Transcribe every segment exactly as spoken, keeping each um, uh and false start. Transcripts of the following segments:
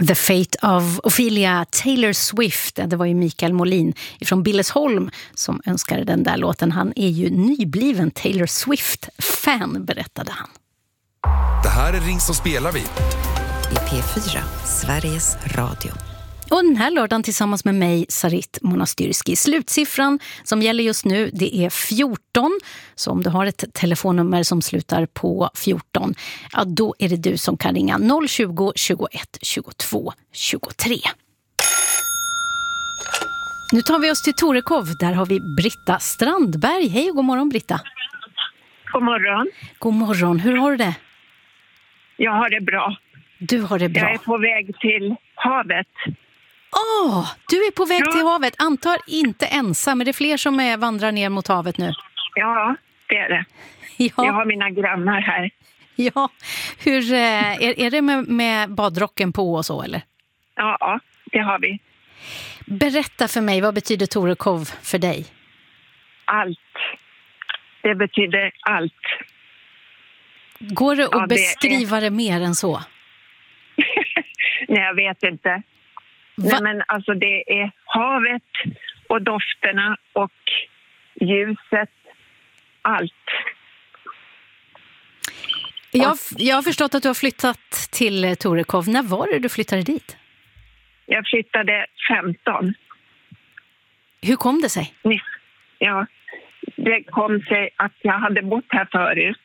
The Fate of Ophelia, Taylor Swift. Det var ju Mikael Molin från Billesholm som önskade den där låten. Han är ju nybliven Taylor Swift-fan, berättade han. Det här är Ring som spelar vi. I P fyra, Sveriges Radio. Och den här lördagen tillsammans med mig, Sarit Monastyrski. Slutsiffran som gäller just nu, det är fjorton. Så om du har ett telefonnummer som slutar på fjorton, ja, då är det du som kan ringa noll tjugo, tjugoett, tjugotvå, tjugotre. Nu tar vi oss till Torekov. Där har vi Britta Strandberg. Hej och god morgon, Britta. God morgon. God morgon. Hur har du det? Jag har det bra. Du har det bra. Jag är på väg till havet. Åh, oh, du är på väg ja. till havet. Antar inte ensam, men det är fler som är, vandrar ner mot havet nu. Ja, det är det. Ja. Jag har mina grannar här. Ja, hur, är, är det med, med badrocken på och så, eller? Ja, det har vi. Berätta för mig, vad betyder Torekov för dig? Allt. Det betyder allt. Går det att ja, det beskriva är... det mer än så? Nej, jag vet inte. Nej, men alltså det är havet och dofterna och ljuset. Allt. Jag, jag har förstått att du har flyttat till Torekov. När var det du flyttade dit? Jag flyttade femton. Hur kom det sig? Ja, det kom sig att jag hade bott här förut.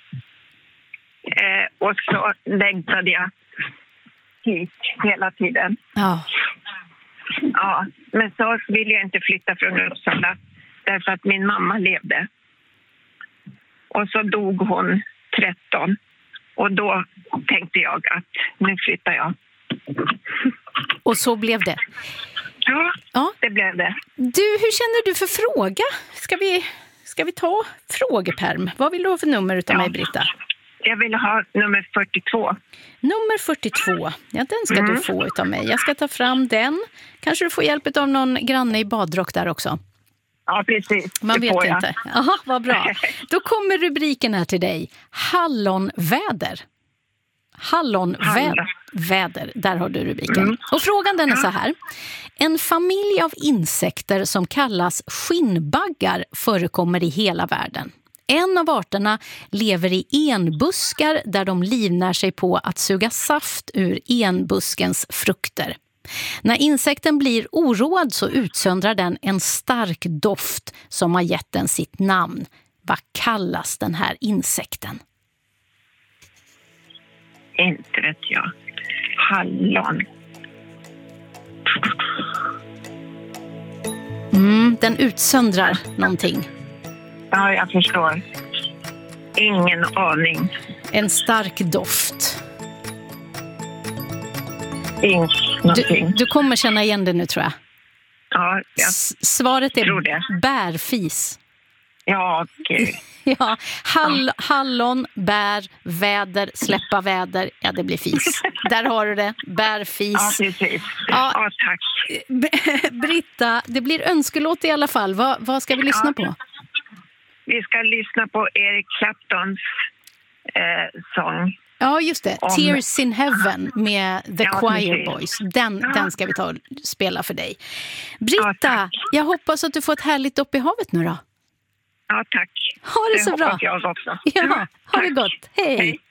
Eh, och så längtade jag hit hela tiden. Ja. Ja, men så ville jag inte flytta från Uppsala därför att min mamma levde. Och så dog hon tretton. Och då tänkte jag att nu flyttar jag. Och så blev det? Ja, ja, det blev det. Du, hur känner du för fråga? Ska vi, ska vi ta frågepärm? Vad vill du ha för nummer utav ja. mig, Britta? Jag vill ha nummer fyrtiotvå. Nummer fyrtiotvå, ja, den ska mm. du få utav mig. Jag ska ta fram den. Kanske du får hjälp av någon granne i badrock där också. Ja, precis. Man det vet får inte. Aha, vad bra. Då kommer rubriken här till dig. Hallonväder. Hallonväder, där har du rubriken. Mm. Och frågan den är så här. En familj av insekter som kallas skinnbaggar förekommer i hela världen. En av arterna lever i enbuskar där de livnär sig på att suga saft ur enbuskens frukter. När insekten blir oroad så utsöndrar den en stark doft som har gett den sitt namn. Vad kallas den här insekten? Inte vet jag. Hallon. Mm, den utsöndrar någonting. Ja, jag förstår. Ingen aning. En stark doft. Du, du kommer känna igen det nu, tror jag. Ja, jag S- Svaret är tror det. bärfis. Ja, okej. Ja, hall, hallon, bär, väder, släppa väder. Ja, det blir fis. Där har du det. Bärfis. Ja, precis. Ja, ja, tack. B- Britta, det blir önskelåt i alla fall. Vad, vad ska vi lyssna ja. på? Vi ska lyssna på Eric Claptons eh, sång. Ja, just det. Om... Tears in Heaven med The ja, Choir precis. Boys. Den, ja. den ska vi ta och spela för dig. Britta, ja, jag hoppas att du får ett härligt upp i havet nu då. Ja, tack. Ha det, det så bra. Jag också. Ja, ha det gott. Hej. Hej.